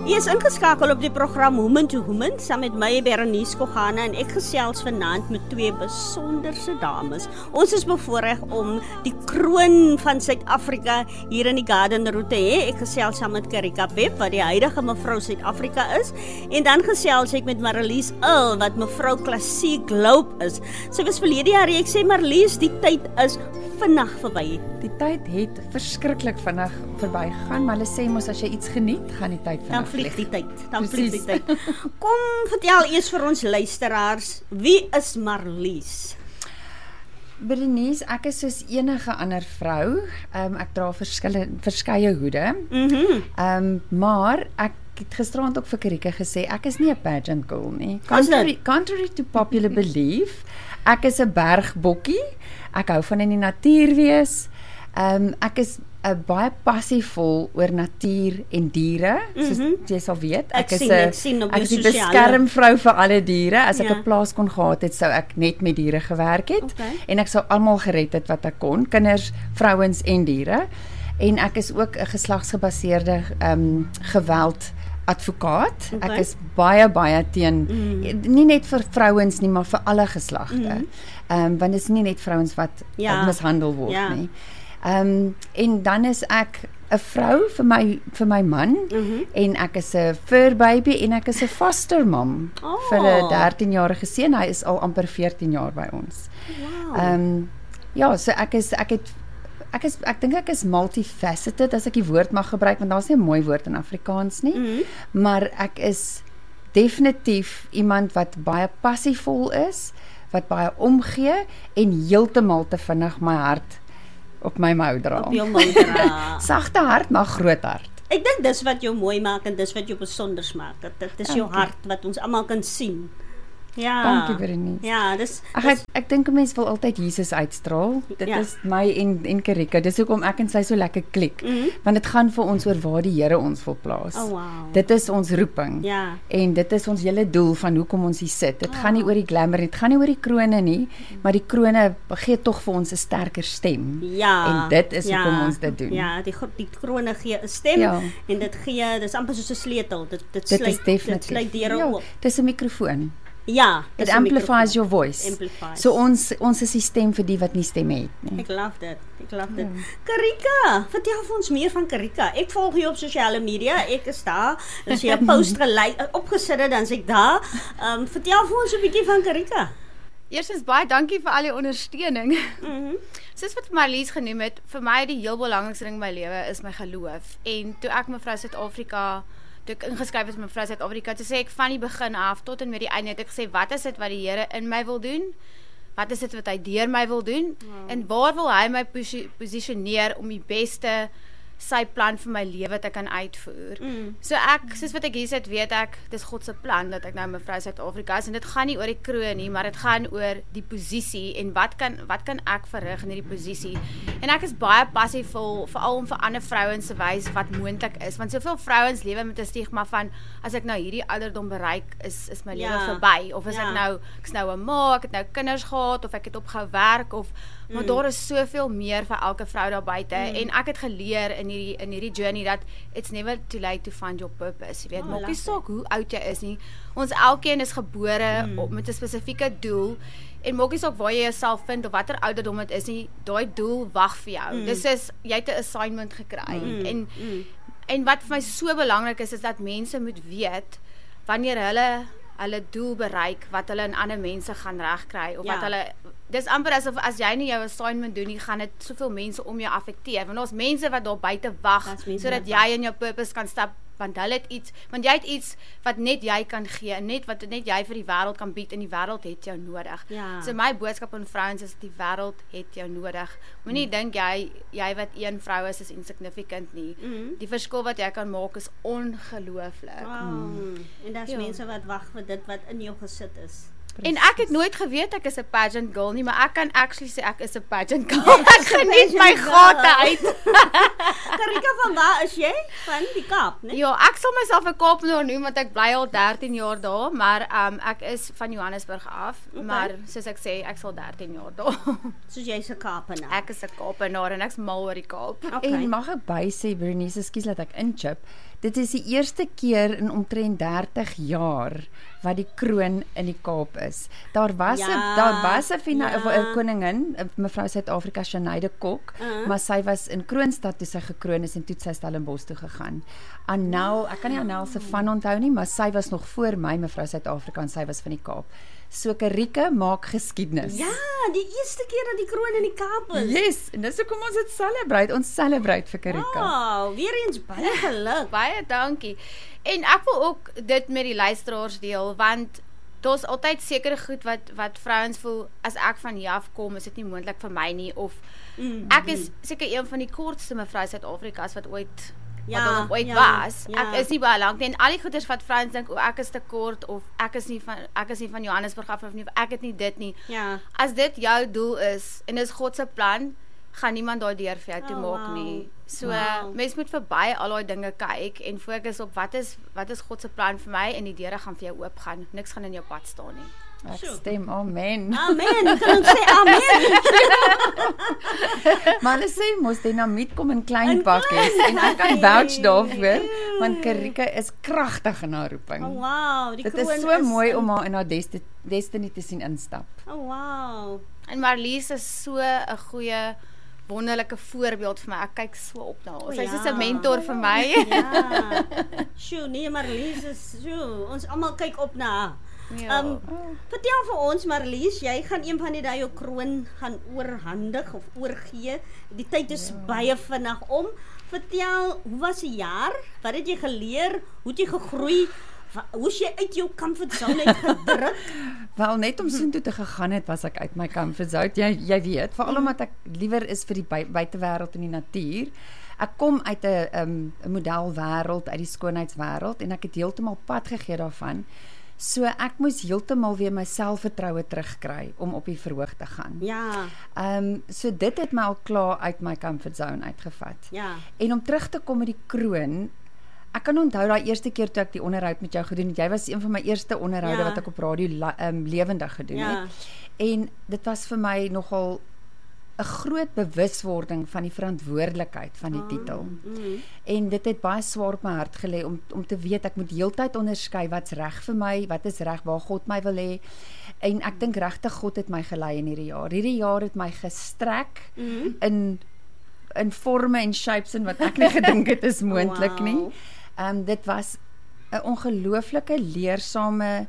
Jy is ingeskakel op die program Human to Human, saam met my Berenice Kogana en ek gesels vanaand met twee besonderse dames. Ons is bevoorreg om die kroon van Suid-Afrika hier in die Garden Route te hê. Ek gesels saam met Karika Pep, wat die huidige mevrou Suid-Afrika is, en dan gesels ek met Marlies Earl, wat mevrou Klassiek Globe is. Sy was verlede jaar, ek sê Marlies, die tyd is vinnig verby. Die tyd het verskriklik vinnig verbygegaan, maar hulle sê mos as jy iets geniet, gaan die tyd vinnig Dan vlieg die tyd. Precies. Kom, vertel eers vir ons luisteraars, wie is Marlies? Berenice, ek is soos enige ander vrou. Ek dra verskeie hoede. Maar ek het gisterand ook vir Karika gesê, ek is nie 'n pageant girl nie. Contrary to popular belief, ek is 'n bergbokkie. Ek hou van in die natuur wees. Ek is baie passievol oor natuur en diere, soos jy sal weet. Ek is die beskermvrou vir alle diere. As ek 'n plaas kon gehad het, sou ek net met diere gewerk het. En ek sou almal gered het wat ek kon, kinders, vrouens en diere. En ek is ook 'n geslagsgebaseerde geweld advokaat. Ek is baie teen, nie net vir vrouens nie, maar vir alle geslagte. Want dit is nie net vrouens wat mishandel word nie. En dan is ek 'n vrou vir my man, en ek is 'n fur baby en ek is 'n foster mom vir 'n 13-jarige seun. Hy is al amper 14 jaar by ons. So ek dink ek is multifaceted, as ek die woord mag gebruik, want daar's nie 'n mooi woord in Afrikaans nie, maar ek is definitief iemand wat baie passievol is, wat baie omgee en heeltemal te vinnig my hart op my mou dra. Op jou mou dra. Sagte hart, maar groot hart. Ek dink dis wat jou mooi maak en dis wat jou besonders maak. Dit is jou hart wat ons almal kan sien. Ja. Dankie, Berenice. Ja, ek dink 'n mens wil altyd Jesus uitstraal. Dit is my en Karika. Dis hoekom ek en sy so lekker klik. Want dit gaan vir ons oor waar die Here ons wil plaas. Dit is ons roeping. En dit is ons hele doel van hoekom ons hier sit. Dit gaan nie oor die glamour, dit gaan nie oor die krone nie, maar die krone gee tog vir ons 'n sterker stem. En dit is hoekom ons dit doen. Ja, die krone gee 'n stem en dis amper soos 'n sleutel. Dit sluit deure oop. Dis 'n mikrofoon. Ja, it amplifies your voice. So ons is die stem vir die wat nie stem het nie. Ek love dit. Karika, vertel vir ons meer van Karika. Ek volg jou op sosiale media. Ek is daar. As jy 'n post opgesit het, dan is ek daar. Vertel vir ons 'n bietjie van Karika. Eerstens baie dankie vir al die ondersteuning. Soos wat Marlies genoem het, vir my die heel belangrikste ding in my lewe is my geloof. En toe ek mevrou Suid-Afrika toe ek ingeskryf is met mevrou Suid-Afrika, toe sê ek van die begin af tot en met die einde, het ek gesê, wat is dit wat die Here in my wil doen? Wat is dit wat hy deur my wil doen? En waar wil hy my posisioneer om die beste sy plan vir my lewe te kan uitvoer? So ek, soos wat ek hier sit, weet ek, dis God se plan dat ek nou mevrou Suid-Afrika is, en dit gaan nie oor die kroon nie, maar dit gaan oor die posisie, en wat kan ek verrig in hierdie posisie? En ek is baie passievol, veral om vir ander vrouens te wys wat moontlik is, want soveel vrouens lewe met 'n stigma van, as ek nou hierdie ouderdom bereik, is my lewe verby, of is ek's nou 'n ma, ek het nou kinders gehad, of ek het opgehou werk, of maar daar is soveel meer vir elke vrou daar buite, en ek het geleer in hierdie journey dat it's never too late to find your purpose. Jy weet, maak nie saak hoe oud jy is nie. Ons elkeen is gebore met 'n spesifieke doel, en maak nie saak waar jy jouself vind of watter ouderdom dit is nie, daai doel wag vir jou. Dis is jy het 'n assignment gekry. En wat vir my so belangrik is dat mense moet weet wanneer hulle doel bereik, wat hulle in ander mense gaan regkry, of wat hulle, dis amper asof as jy nie jou assignment doen nie, gaan dit soveel mense om jou affekteer, want daar's mense wat daar buite wag, sodat jy in jou purpose kan stap, want jy het iets wat net jy kan gee, en wat net jy vir die wêreld kan bied, en die wêreld het jou nodig. So my boodskap aan vrouens is, die wêreld het jou nodig. Moenie dink jy wat een vrou is insignificant nie. Die verskil wat jy kan maak is ongelooflik. En daar's mense wat wag vir dit wat in jou gesit is. En ek het nooit geweet ek is 'n pageant girl nie, maar ek kan actually sê ek is 'n pageant girl. Ek geniet my gate uit. Karika, van waar is jy? Van die Kaap, né? Ja, ek sal myself 'n Kaapenaar noem, want ek bly al 13 jaar daar, maar ek is van Johannesburg af, maar soos ek sê, ek sal 13 jaar daar. Soos jy's 'n Kaapenaar. Ek is 'n Kaapenaar en ek's mal oor die Kaap. En mag ek by sê, Berenice, ekskuus dat ek inchip, dit is die eerste keer in omtrent 30 jaar wat die kroon in die Kaap is. Daar was 'n koningin, mevrou Suid-Afrika Sinead Kok, maar sy was in Kroonstad toe sy gekroon is en toe sy Stellenbosch toe gegaan. Anel, ek kan nie Anel se van onthou nie, maar sy was nog voor my mevrou Suid-Afrika en sy was van die Kaap. So Karike maak geskiedenis. Ja, die eerste keer dat die kroon in die Kaap is. Yes, en dis hoekom ons dit celebrate. Ons celebrate vir Karike. Wow, weer eens baie geluk. Baie dankie. En ek wil ook dit met die luisteraars deel, want daar's altyd sekere goed wat vrouens voel, as ek van Jaf kom, is dit nie moontlik vir my nie, of ek is seker een van die kortste mevrou Suid-Afrika's wat ooit was. Ek is nie baie lank nie, en al die goeders wat vrouens dink, ek is te kort, of ek is nie van Johannesburg af, of nie, ek het nie dit nie. Ja. As dit jou doel is, en dis God se plan, gaan niemand daai deur vir jou toe maak nie. So, mens moet verby al daai dinge kyk, en fokus op wat is God se plan vir my, en die deure gaan vir jou oopgaan. Niks gaan in jou pad staan nie. Ek stem, amen. Amen, kan ons sê amen? Maar hulle sê mos dinamiet kom in klein pakkies en ek kan vouch daarvoor, want Karike is kragtig in haar roeping. Oh wow, dit is so mooi om haar in haar destiny te sien instap. Oh wow. En Marlies is so 'n goeie wonderlike voorbeeld vir my. Ek kyk so op na haar. Sy is 'n mentor vir my. Ja. Sjoe, nee, Marlies is ons almal kyk op na haar. Ja. Vertel vir ons, Marlies, jy gaan een van die dae jou kroon gaan oorhandig of oorgee. Die tyd is baie vinnig om. Vertel, hoe was die jaar? Wat het jy geleer? Hoe het jy gegroei? Hoe is jy uit jou comfort zone uitgedruk? Wel, net om soontoe te gegaan het, was ek uit my comfort zone. Jy weet, veral omdat ek liewer is vir die buitewêreld en die natuur. Ek kom uit 'n modelwêreld, uit die skoonheidswêreld, en ek het heeltemal pad gegee daarvan. So ek moes heeltemal weer my selfvertroue terugkry om op die verhoog te gaan. Ja. So dit het my al klaar uit my comfort zone uitgevat. Ja. En om terug te kom met die kroon, ek kan onthou daai eerste keer toe ek die onderhoud met jou gedoen het. Jy was een van my eerste onderhoude wat ek op radio lewendig gedoen het. En dit was vir my nogal 'n groot bewuswording van die verantwoordelikheid van die titel. En dit het baie swaar op my hart gelê om te weet ek moet heeltyd onderskei wat's reg vir my, wat is reg waar God my wil hê. En ek dink regtig God het my gelei in hierdie jaar. Hierdie jaar het my gestrek in forme en shapes en wat ek nie gedink het is moontlik nie. Dit was 'n ongelooflike leersame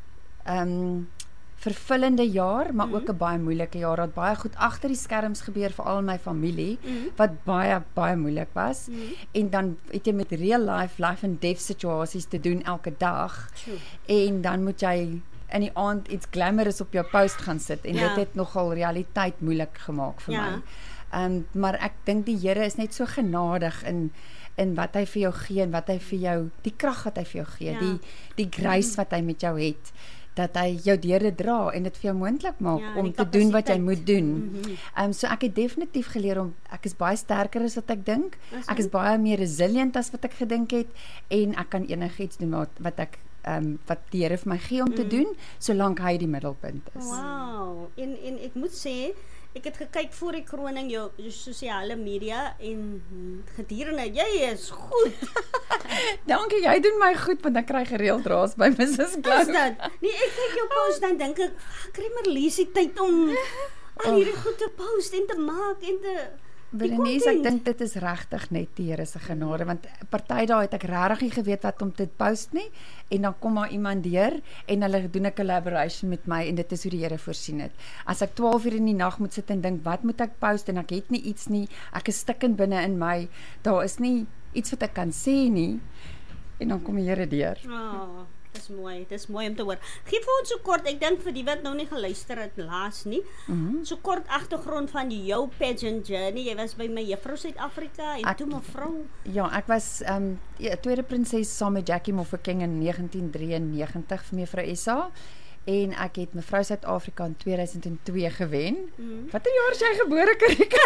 vervullende jaar, maar ook 'n baie moeilike jaar. Daar het baie goed agter die skerms gebeur, veral in my familie, wat baie moeilik was. En dan het jy met real life and death situasies te doen elke dag. En dan moet jy in die aand iets glamorous op jou post gaan sit, en dit het nogal realiteit moeilik gemaak vir my. Maar ek dink die Here is net so genadig in wat hy vir jou gee, en wat hy vir jou, die krag wat hy vir jou gee, die grace wat hy met jou het, dat hy jou deure dra en dit vir jou moontlik maak om te doen wat jy moet doen. So ek het definitief geleer ek is baie sterker as wat ek dink. Ek is baie meer resilient as wat ek gedink het, en ek kan enigiets doen wat die Here vir my gee om te doen, solank hy die middelpunt is. Wow. En ek moet sê, ek het gekyk voor die kroning jou sosiale media, en gedurende, jy is goed. Dankie, jy doen my goed, want ek kry gereeld raas by Mrs. Cloud. Is dit? Nee, ek kyk jou post, dan dink ek, kry Marlies die tyd om al hierdie goed te post en te maak en te... Berenice, ek dink dit is regtig net die Here se genade, want party dae het ek regtig nie geweet wat om te post nie, en dan kom maar iemand deur en hulle doen 'n collaboration met my, en dit is hoe die Here voorsien het. As ek 12 uur in die nag moet sit en dink, wat moet ek post, en ek het nie iets nie, ek is stikkend binne in my, daar is nie iets wat ek kan sê nie, en dan kom die Here deur. Dis mooi om te hoor. Geef vir ons so kort, ek dink vir die wat nou nie geluister het laas nie, so kort agtergrond van jou pageant journey. Jy was by my Juffrou Suid-Afrika, en toe mevrou. Ja, ek was tweede prinses saam met Jackie Mofokeng in 1993 vir mevrou SA, en ek het mevrou Suid-Afrika in 2002 gewen. Watter jaar is jy gebore, Karike?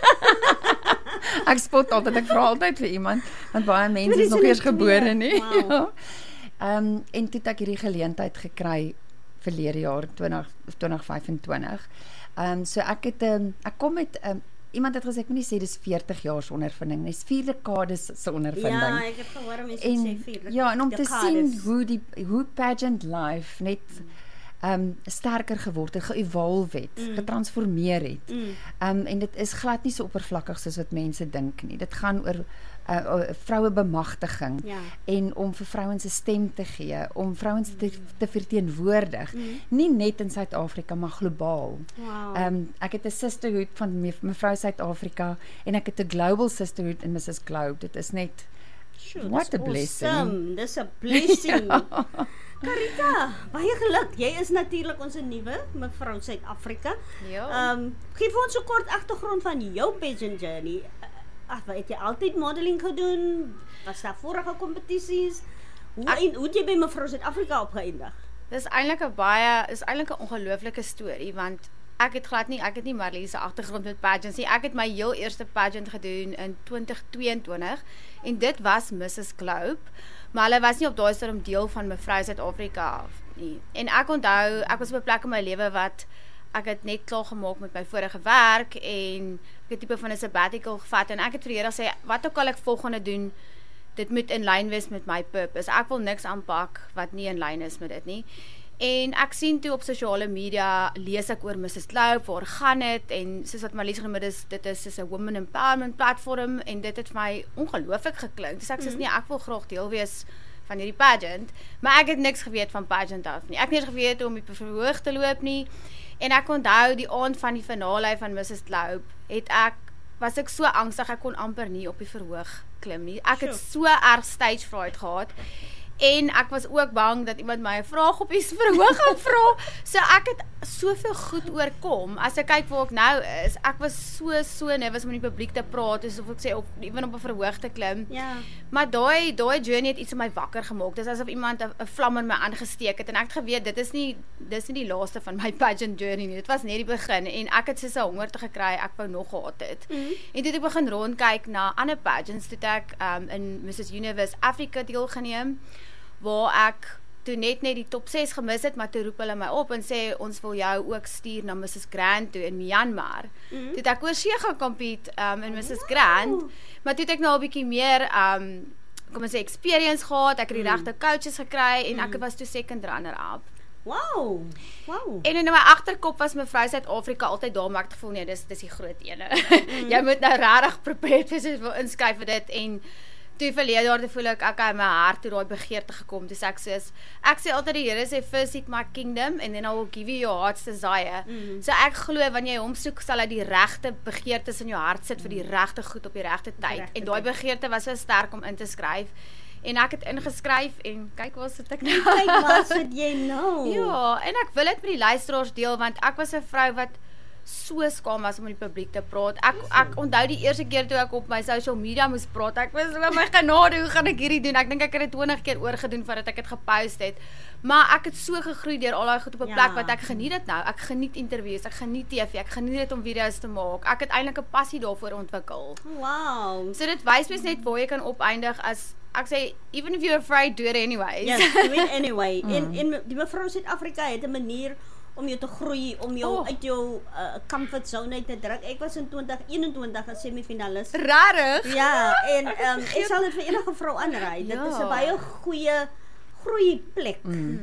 Ek spot altyd, ek vra altyd vir iemand, want baie mense is nog eers gebore nie. Wow. Ja. En toe het ek hierdie geleentheid gekry verlede jaar 2025. So ek kom met iemand het gesê ek moet nie sê dis 40 jaar se ondervinding, dis 4 dekades se ondervinding. Ja, ek het gehoor mense sê 4 Ja, en om te dekades. sien hoe pageant life net sterker geword het, ge-evolve het, getransformeer het. En dit is glad nie so oppervlakkig soos wat mense dink nie. Dit gaan oor vroue bemagtiging en om vir vrouens 'n stem te gee, om vrouens te verteenwoordig, nie net in Suid-Afrika maar globaal. Wow. Ek het 'n sisterhood van mevrou Suid-Afrika en ek het 'n global sisterhood in Mrs Globe. Dit is net what a blessing. Awesome. Dis 'n blessing. Karika, baie geluk. Jy is natuurlik ons nuwe mevrou Suid-Afrika. Ja. Gee vir ons 'n kort agtergrond van jou pageant journey. Het jy altyd modeling gedoen? Was daar vorige kompetisies? Hoe het jy by mevrou Suid-Afrika opgeëindig? Dis eintlik 'n ongelooflike storie, want ek het nie Marlies se agtergrond met pageants nie. Ek het my heel eerste pageant gedoen in 2022 en dit was Mrs Globe, maar hulle was nie op daai stadium deel van mevrou Suid-Afrika nie. En ek onthou, ek was op 'n plek in my lewe wat ek het net klaar gemaak met my vorige werk en ek het tipe van 'n sabbatical gevat en ek het vir die Here gesê, wat ook al ek volgende doen, dit moet in lyn wees met my purpose. Ek wil niks aanpak wat nie in lyn is met dit nie. En ek sien toe op sosiale media, lees ek oor Mrs Globe, waar gaan dit, en soos wat Marlies genoem het, dit is soos 'n women empowerment platform, en dit het vir my ongelooflik geklink. Dus ek sê, nee, ek wil graag deel wees van hierdie pageant, maar ek het niks geweet van pageant af nie. Ek het nie geweet hoe om die verhoog te loop nie, en ek onthou die aand van die finale van Mrs Globe, was ek so angstig, ek kon amper nie op die verhoog klim nie. Ek het so erg stage fright gehad, en ek was ook bang dat iemand my 'n vraag op die verhoog gaan vra. So ek het soveel goed oorkom. As ek kyk waar ek nou is, ek was so nervous om in die publiek te praat, soos of ek sê, even op 'n verhoog te klim. Ja. Maar daai journey het iets in my wakker gemaak. Dis asof iemand 'n vlam in my aangesteek het, en ek het geweet, dis nie die laaste van my pageant journey nie. Dit was net die begin, en ek het soos 'n hongerte gekry, ek wou nog gehad het. En toe het ek begin rondkyk na ander pageants, toe ek in Mrs Universe Africa deelgeneem, waar ek toe net die top 6 gemis het, maar toe roep hulle my op en sê, ons wil jou ook stuur na Mrs Grand toe in Myanmar. Toe het ek oorsee gaan compete in Mrs Grand, maar toe het ek nou 'n bietjie meer, kom ons sê, experience gehad, ek het die regte coaches gekry, en ek was toe second runner-up. Wow. En in my agterkop was mevrou Suid-Afrika altyd daar, maar ek het gevoel, nee, dis die groot ene. Jy moet nou regtig prepared wees, as jy wil inskryf vir dit, en toe verlede jaar, toe voel ek in my hart toe daai begeerte gekom, dus ek sê altyd, die Here sê, first seek my kingdom, and then I will give you your heart's desire. So ek glo, wanneer jy hom soek, sal hy die regte begeertes in jou hart sit, vir die regte goed op die regte tyd, en daai begeerte was so sterk om in te skryf, en ek het ingeskryf, en kyk waar sit ek nou. Kyk waar sit jy nou. Ja, en ek wil dit met die luisteraars deel, want ek was 'n vrou wat so skaam was om in die publiek te praat. Ek onthou die eerste keer toe ek op my social media moes praat, ek was so, my genade, hoe gaan ek hierdie doen? Ek dink ek het dit 20 keer oorgedoen voordat ek dit gepost het. Maar ek het so gegroei deur al daai goed op 'n plek wat ek geniet dit nou. Ek geniet interviews, ek geniet TV, ek geniet dit om video's te maak. Ek het eintlik 'n passie daarvoor ontwikkel. Wow. So dit wys mens net waar jy kan opeindig as ek sê, even if you're afraid, do it anyways. Yes, do it anyway. En die mevrou Suid-Afrika het 'n manier om jou te groei, om jou uit jou comfort zone uit te druk. Ek was in 2021 as semifinalis. Rarig. Ja, en ek sal dit vir enige vrou aanraai. Dit is 'n baie goeie groeiplek.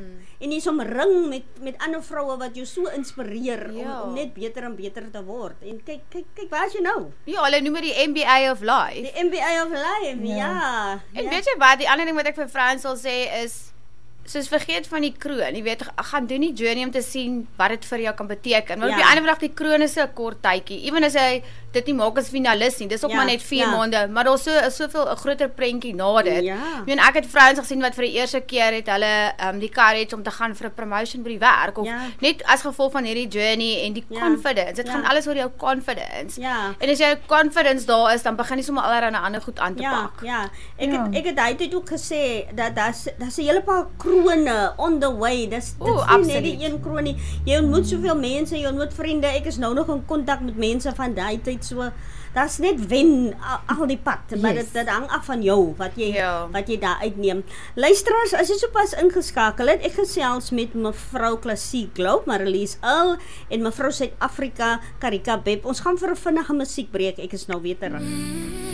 En jy's omring met ander vroue wat jou so inspireer om net beter en beter te word. En kyk waar is jy nou? Ja, hulle noem dit die MBA of Life. Die MBA of Life, ja. En weet jy wat, die ander ding wat ek vir vrouens sal sê is, soos vergeet van die kroon, jy weet, gaan doen die journey om te sien wat dit vir jou kan beteken, want op die einde van die dag, die kroon is 'n kort tydjie, even as hy dit nie maak as finalis nie, dis ook maar net 4 maande, maar daar's soveel 'n groter prentjie na dit. Ek meen, ek het vrouens gesien wat vir die eerste keer het hulle die courage om te gaan vir 'n promotion by die werk, of net as gevolg van hierdie journey en die confidence, dit gaan alles oor jou confidence, en as jou confidence daar is, dan begin jy sommer allerlei ander goed aan te pak. Ek het hy het ook gesê, dat daar's 'n hele paar krone on the way, dis nie die een kroon nie, jy ontmoet soveel mense, jy ontmoet vriende, ek is nou nog in kontak met mense van daai tyd, so, daar's net wen al die pad, maar dit hang af van jou wat jy daar uitneem. Luisteraars, as jy sopas ingeskakel het, ek gesels met mevrou Klassiek Globe, Marlies Earl en mevrou Suid-Afrika Karika Beb. Ons gaan vir 'n vinnige musiekbreek. Ek is nou weer terug.